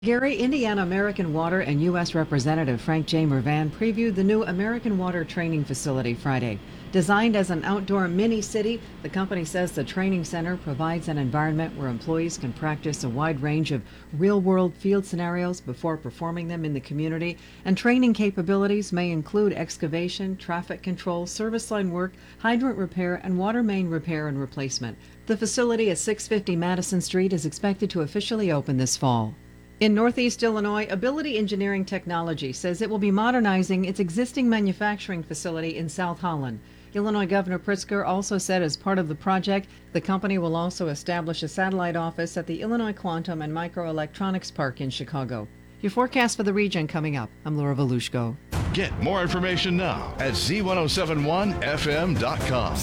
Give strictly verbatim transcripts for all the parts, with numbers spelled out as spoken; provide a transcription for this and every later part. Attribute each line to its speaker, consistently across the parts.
Speaker 1: Gary, Indiana American Water and U S Representative Frank J. Mervan previewed the new American Water Training Facility Friday. Designed as an outdoor mini-city, the company says the training center provides an environment where employees can practice a wide range of real-world field scenarios before performing them in the community, and training capabilities may include excavation, traffic control, service line work, hydrant repair, and water main repair and replacement. The facility at six fifty Madison Street is expected to officially open this fall. In Northeast Illinois, Ability Engineering Technology says it will be modernizing its existing manufacturing facility in South Holland. Illinois Governor Pritzker also said as part of the project, the company will also establish a satellite office at the Illinois Quantum and Microelectronics Park in Chicago. Your forecast for the region coming up. I'm Laura Volushko.
Speaker 2: Get more information now at Z ten seventy-one F M dot com.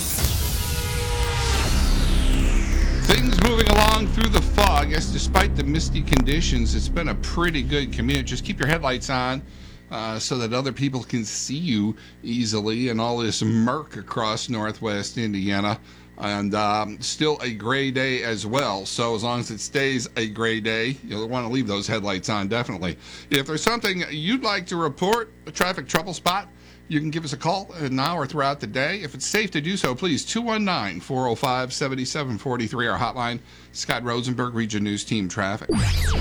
Speaker 3: Things moving along through the fog. Yes, despite the misty conditions, it's been a pretty good commute. Just keep your headlights on uh, so that other people can see you easily, and all this murk across northwest Indiana. And um, still a gray day as well. So as long as it stays a gray day, you'll want to leave those headlights on, definitely. If there's something you'd like to report, a traffic trouble spot, you can give us a call now or throughout the day. If it's safe to do so, please, two one nine, four oh five, seven seven four three, our hotline. Scott Rosenberg, Region News Team Traffic.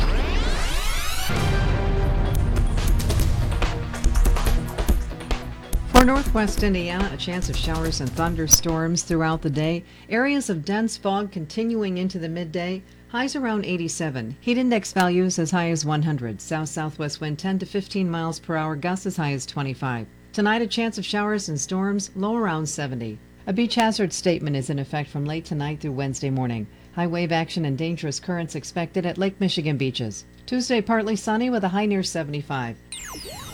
Speaker 1: For northwest Indiana, a chance of showers and thunderstorms throughout the day. Areas of dense fog continuing into the midday. Highs around eighty-seven. Heat index values as high as one hundred. South-southwest wind ten to fifteen miles per hour, gusts as high as twenty-five. Tonight, a chance of showers and storms, low around seventy. A beach hazard statement is in effect from late tonight through Wednesday morning. High wave action and dangerous currents expected at Lake Michigan beaches. Tuesday, partly sunny with a high near seventy-five.